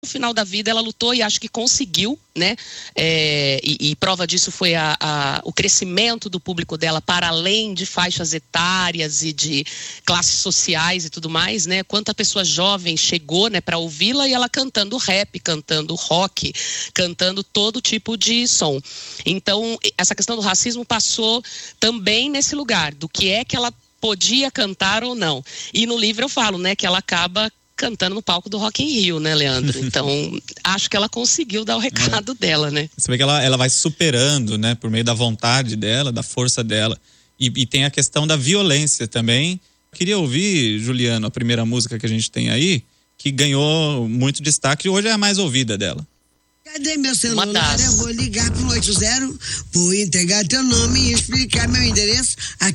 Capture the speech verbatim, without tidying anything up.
No final da vida ela lutou e acho que conseguiu, né? É, e, e prova disso foi a, a, o crescimento do público dela para além de faixas etárias e de classes sociais e tudo mais, né? Quanta pessoa jovem chegou, né, para ouvi-la e ela cantando rap, cantando rock, cantando todo tipo de som. Então, essa questão do racismo passou também nesse lugar, do que é que ela podia cantar ou não. E no livro eu falo, né, que ela acaba cantando no palco do Rock in Rio, né, Leandro? Então, acho que ela conseguiu dar o recado é. dela, né? Você vê que ela, ela vai se superando, né, por meio da vontade dela, da força dela. E, e tem a questão da violência também. Queria ouvir, Juliano, a primeira música que a gente tem aí, que ganhou muito destaque e hoje é a mais ouvida dela. Cadê meu celular? Eu vou ligar pro oito zero, vou entregar teu nome e explicar meu endereço.